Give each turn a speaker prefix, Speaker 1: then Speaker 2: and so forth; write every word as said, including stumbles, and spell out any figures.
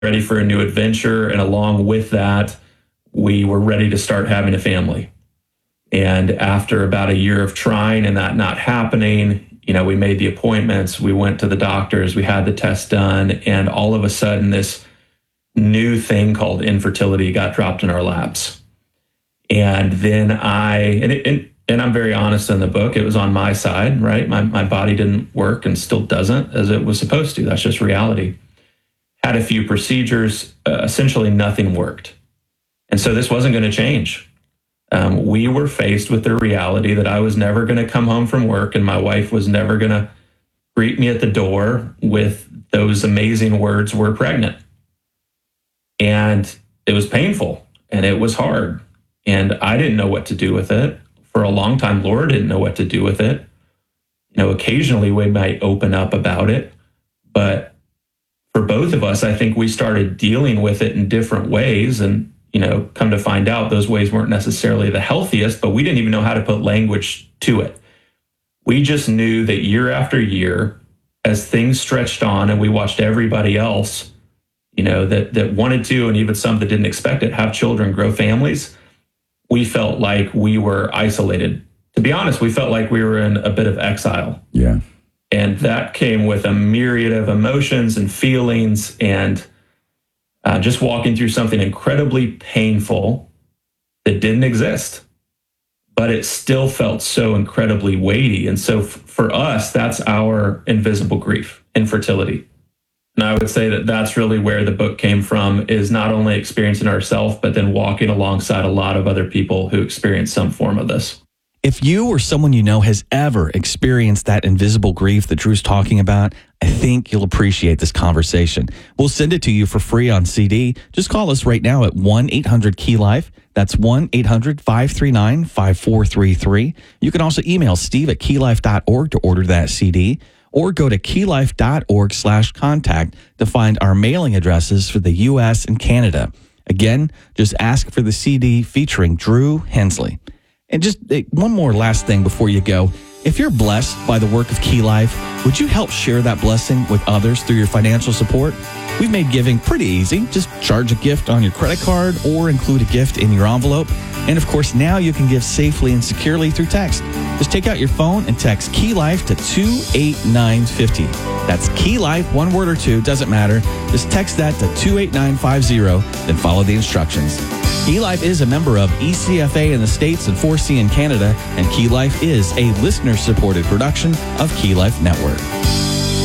Speaker 1: ready for a new adventure. And along with that, we were ready to start having a family. And after about a year of trying and that not happening, you know, we made the appointments, we went to the doctors, we had the test done, and all of a sudden this new thing called infertility got dropped in our laps. And then I, and, it, and, and I'm very honest in the book, it was on my side, right? My, my body didn't work and still doesn't as it was supposed to. That's just reality. Had a few procedures, uh, essentially nothing worked. And so this wasn't going to change. Um, we were faced with the reality that I was never going to come home from work and my wife was never going to greet me at the door with those amazing words, "We're pregnant." And it was painful and it was hard. And I didn't know what to do with it. For a long time, Laura didn't know what to do with it. You know, occasionally we might open up about it, but for both of us, I think we started dealing with it in different ways. And, you know, come to find out those ways weren't necessarily the healthiest, but we didn't even know how to put language to it. We just knew that year after year, as things stretched on and we watched everybody else, you know, that, that wanted to, and even some that didn't expect it, have children, grow families, we felt like we were isolated. To be honest, we felt like we were in a bit of exile.
Speaker 2: Yeah.
Speaker 1: And that came with a myriad of emotions and feelings and uh, just walking through something incredibly painful that didn't exist, but it still felt so incredibly weighty. And so f- for us, that's our invisible grief, infertility. And I would say that that's really where the book came from, is not only experiencing ourselves, but then walking alongside a lot of other people who experience some form of this.
Speaker 3: If you or someone you know has ever experienced that invisible grief that Drew's talking about, I think you'll appreciate this conversation. We'll send it to you for free on C D. Just call us right now at one eight hundred key life. That's one eight hundred five three nine five four three three. You can also email steve at key life dot org to order that C D, or go to key life dot org slash contact to find our mailing addresses for the U S and Canada. Again, just ask for the C D featuring Drew Hensley. And just one more last thing before you go. If you're blessed by the work of Key Life, would you help share that blessing with others through your financial support? We've made giving pretty easy. Just charge a gift on your credit card or include a gift in your envelope. And of course, now you can give safely and securely through text. Just take out your phone and text Key Life to two eight nine five zero. That's Key Life, one word or two, doesn't matter. Just text that to two eight nine five zero, then follow the instructions. Key Life is a member of E C F A in the States and four C in Canada, and Key Life is a listener-supported production of Key Life Network.